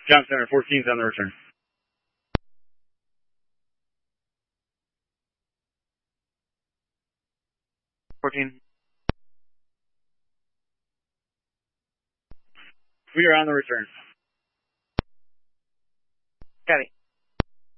John Center, 14's on the return. 14. We are on the return. Copy.